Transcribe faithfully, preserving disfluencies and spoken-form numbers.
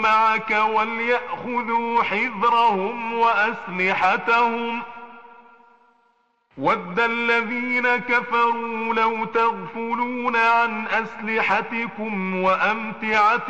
معك وليأخذوا حذرهم وأسلحتهم ود الذين كفروا لو تغفلون عن أسلحتكم وأمتعتكم